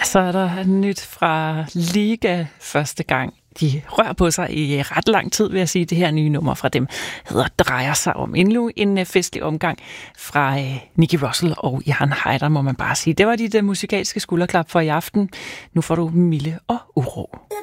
Så er der nyt fra Liga første gang. De rører på sig i ret lang tid, vil jeg sige. Det her nye nummer fra dem hedder Drejer sig om. Endnu en festlig omgang fra Nicky Russell og Jan Heider, må man bare sige. Det var dit musikalske skulderklap for i aften. Nu får du Mille og Uro.